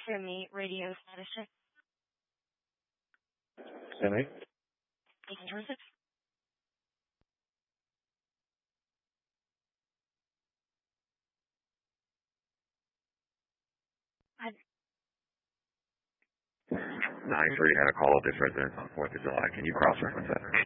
Semi radio status check. Semi? Taking transit. I 9-3 had a call of this residence on 4th of July. Can you cross-reference that?